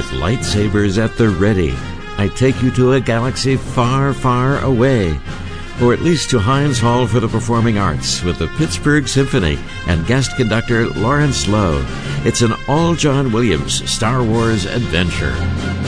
with lightsabers at the ready, I take you to a galaxy far, far away, or at least to Heinz Hall for the Performing Arts with the Pittsburgh Symphony and guest conductor Lawrence Lowe. It's an all John Williams Star Wars adventure.